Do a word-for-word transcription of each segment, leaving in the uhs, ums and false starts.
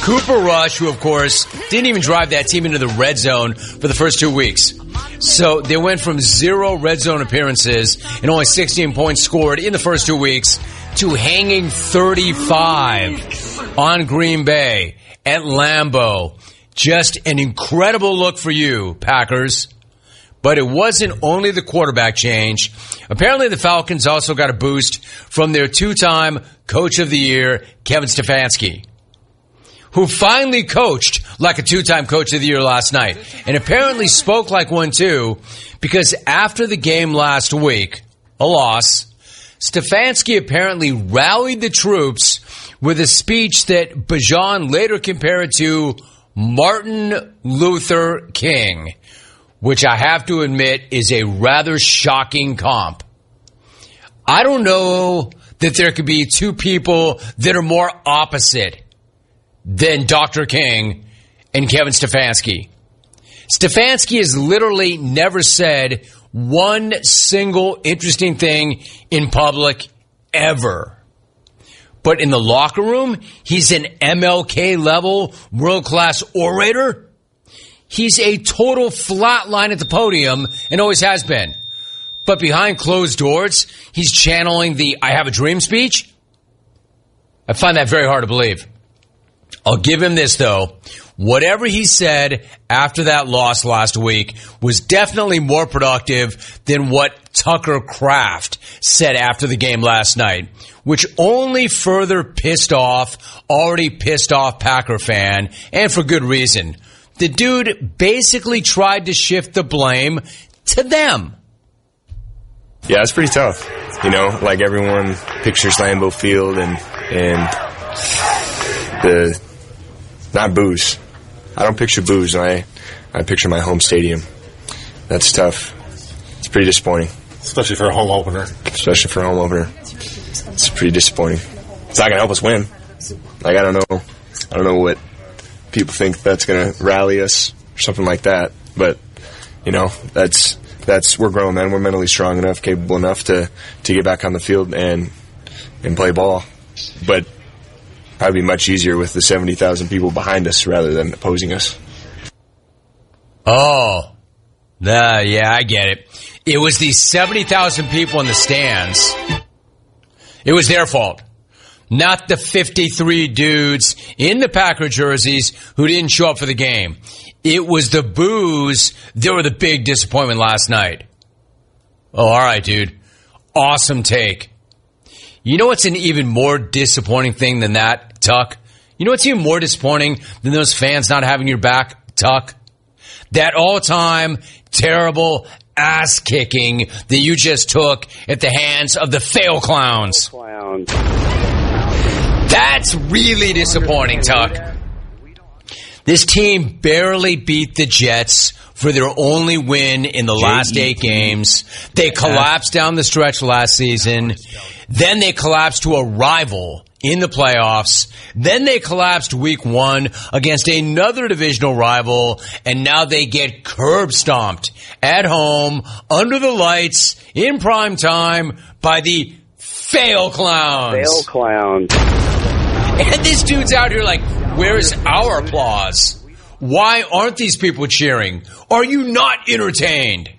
Cooper Rush, who, of course, didn't even drive that team into the red zone for the first two weeks. So they went from zero red zone appearances and only sixteen points scored in the first two weeks to hanging thirty-five on Green Bay at Lambeau. Just an incredible look for you, Packers. But it wasn't only the quarterback change. Apparently the Falcons also got a boost from their two-time Coach of the Year, Kevin Stefanski, who finally coached like a two-time Coach of the Year last night, and apparently spoke like one too, because after the game last week, a loss, Stefanski apparently rallied the troops with a speech that Bijan later compared to Martin Luther King, which I have to admit is a rather shocking comp. I don't know that there could be two people that are more opposite than Doctor King and Kevin Stefanski. Stefanski has literally never said one single interesting thing in public ever. But in the locker room, he's an M L K-level world-class orator. He's a total flatline at the podium and always has been. But behind closed doors, he's channeling the I have a dream speech. I find that very hard to believe. I'll give him this, though. Whatever he said after that loss last week was definitely more productive than what Tucker Kraft said after the game last night, which only further pissed off already pissed off Packer fan, and for good reason. The dude basically tried to shift the blame to them. Yeah, it's pretty tough. You know, like everyone pictures Lambeau Field and and the not booze. I don't picture booze. I I picture my home stadium. That's tough. It's pretty disappointing. Especially for a home opener. Especially for a home opener. It's pretty disappointing. It's not gonna help us win. Like I don't know. I don't know what people think that's gonna rally us or something like that. But you know, that's that's we're grown men. We're mentally strong enough, capable enough to to get back on the field and and play ball. But probably much easier with the seventy thousand people behind us rather than opposing us. Oh, uh, yeah, I get it. It was the seventy thousand people in the stands. It was their fault. Not the fifty-three dudes in the Packer jerseys who didn't show up for the game. It was the boos that were the big disappointment last night. Oh, all right, dude. Awesome take. You know what's an even more disappointing thing than that, Tuck? You know what's even more disappointing than those fans not having your back, Tuck? That all-time terrible ass-kicking that you just took at the hands of the fail clowns. Clowns. That's really disappointing, Tuck. This team barely beat the Jets for their only win in the last eight games. They collapsed down the stretch last season. Then they collapsed to a rival in the playoffs. Then they collapsed week one against another divisional rival. And now they get curb stomped at home, under the lights, in prime time by the fail clowns. Fail clowns. And this dude's out here like, where's our applause? Why aren't these people cheering? Are you not entertained?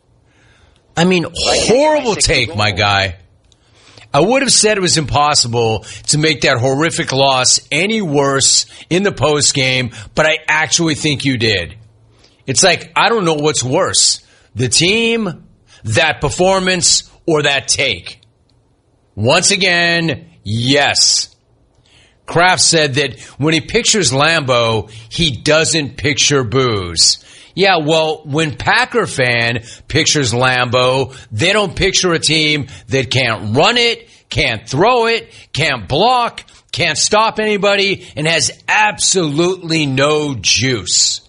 I mean, horrible take, my guy. I would have said it was impossible to make that horrific loss any worse in the postgame, but I actually think you did. It's like, I don't know what's worse. The team, that performance, or that take. Once again, yes. Kraft said that when he pictures Lambeau, he doesn't picture booze. Yeah, well, when Packer fan pictures Lambeau, they don't picture a team that can't run it, can't throw it, can't block, can't stop anybody, and has absolutely no juice.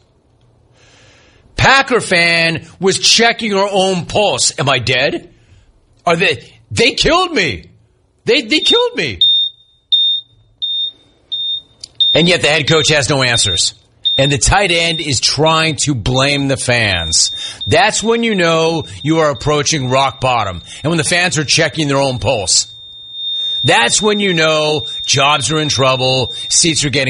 Packer fan was checking her own pulse. Am I dead? Are they? They killed me. They they killed me. And yet the head coach has no answers. And the tight end is trying to blame the fans. That's when you know you are approaching rock bottom. And when the fans are checking their own pulse. That's when you know jobs are in trouble, seats are getting